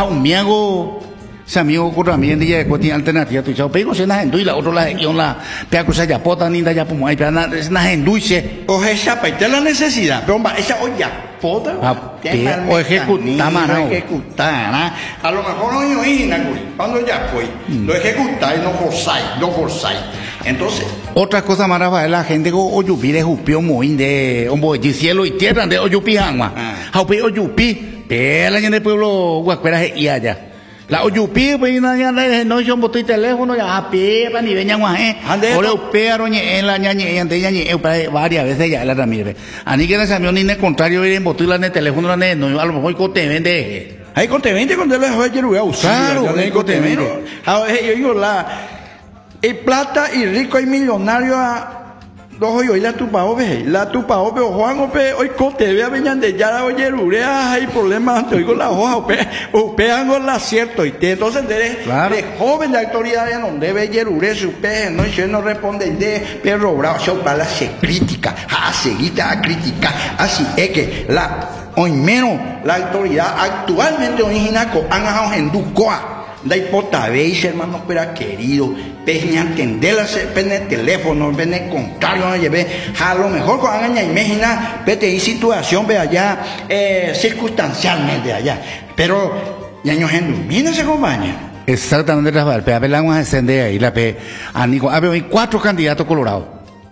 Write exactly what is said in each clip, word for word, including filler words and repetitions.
a un miago se amigo con también de cuestión alternativa tu chao pero se na endui la otro la guión la pea cosa ya pota ni da ya como hay pea es na endui se o esa paita la necesidad pero esa olla pota o ejecutar mano ejecutar a lo mejor no imagina cuando ya fue lo ejecutar no forzai no forzai entonces otra cosa más es la gente que oyupi de jupio muy de hombre de cielo y tierra de oyupi angma jaupi oyupi pero la gente del pueblo guacuera y allá la oyupi pues no no yo boté teléfono ya pe para ni veña guaje ore pero en la ñañe ante ñañe varias veces ya la Ramírez ani que ese amigo ni el contrario ir en boté la en teléfono la no a lo mejor cote vende hay cote vende cuando le voy a llevar claro hay cote vende yo digo la el plata y rico y millonario a dos hoy la tupa obe la tupa obe o Juan obe hoy cote vea veñan de ya la oye rurea hay problemas te oigo la hoja ope ope hago la cierto y te entonces de claro. de joven de autoridad ya no debe yerure su pe no yo no responde de perro bravo yo para se crítica a seguir a criticar así es que la hoy menos la autoridad actualmente originaco han dejado en Ducoa da hipota veis hermano pero querido peña entender la pene teléfono pene contrario no lleve a lo mejor con hagan imagina vete y situación ve allá eh, circunstancialmente allá pero ya no gente mira se acompaña exactamente Rafael pero hablamos de encender ahí la pe anico hay cuatro candidatos colorados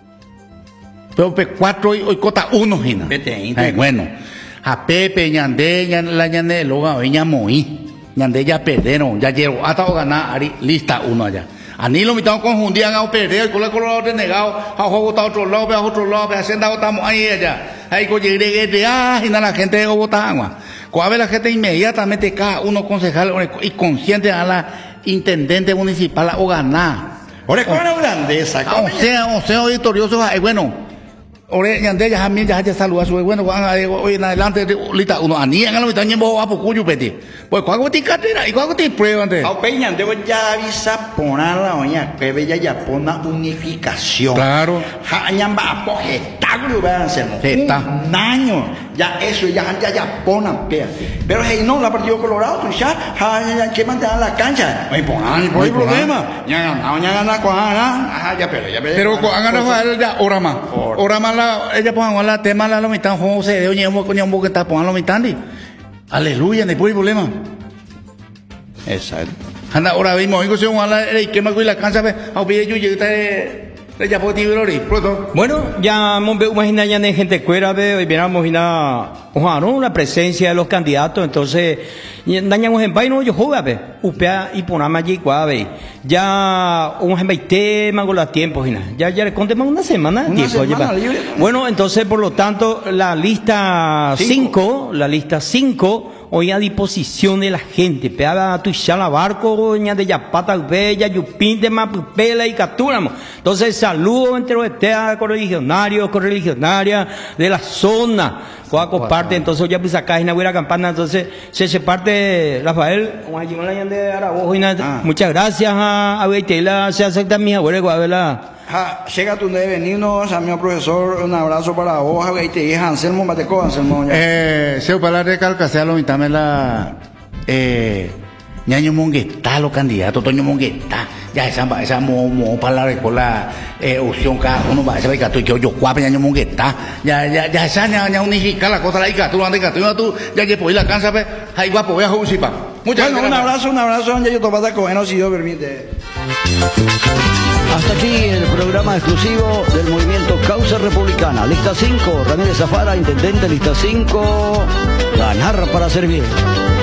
pero pe cuatro hoy cota uno gina vete bueno a Pepe ñande la ñande loga veña moí ñande ya perdieron ya llegó hasta ganar ari lista uno allá ani lo mitad confundían a perder con la colorado renegado a juego a otro lado a otro lado a hacienda estamos ahí allá ahí con llegué de ah y la gente de Bogotá cuál la gente inmediatamente cada uno concejal y consciente a la intendente municipal o ganar ahora con la grandeza o sea o sea victorioso bueno ore ñande ya jamie ya ya saluda su bueno hoy en adelante lista uno ani en lo mitad ñembo a pocuyo peti pues cuál ti cartera y cuál ti prueba antes a peña de ya avisa poner la oña que bella ya pona unificación claro ja ñamba apoje tagro va a hacer un año ya eso ya ya ya pona pea pero hey no la partido Colorado tú ya ja que mandan la cancha no hay no hay problema ya ya gana cuana ya pero ya pero hagan Rafael ya hora más hora más ella pongan la tema la lo mitad José de oñe mo coño mo que está pongan lo mitad aleluya no hay problema exacto anda ahora mismo digo si ojalá el que me cuida la cancha a pide yo llegué ya puedo tiburori pronto bueno ya me imagina ya de gente cuera ve miramos ina ojalá la presencia de los candidatos entonces dañamos en país no yo joven ve upea y ponamos allí cuave ya un gente mango los tiempos ya ya le contemos una semana una tiempo semana libre bueno entonces por lo tanto la lista cinco la lista cinco hoy a disposición de la gente pegaba tu chala barco ña de yapata bella yupin de mapela y capturamos entonces saludo entre los correligionarios correligionarias de la zona cuaco parte entonces ya pues acá en la buena campana entonces se se parte Rafael muchas gracias a Beitela se acepta mi abuela guavela ja llega tu de venirnos a mi profesor un abrazo para vos a Beitela y Anselmo Mateco Anselmo eh se para recalcar sea lo mitad la eh ñaño mongueta los candidatos Toño mongueta ya esa esa mo mo palabra con la eh opción cada uno va a saber que yo yo cuapa ñaño mongueta ya ya ya esa ña unificar la cosa la ica tú antes que tú tú ya que por la cansa pe ahí guapo voy a juicipa muchas gracias un abrazo un abrazo donde yo tomaba con si Dios permite. Hasta aquí el programa exclusivo del movimiento Causa Republicana. Lista cinco, Ramírez Zafara, intendente. Lista cinco, ganar para servir.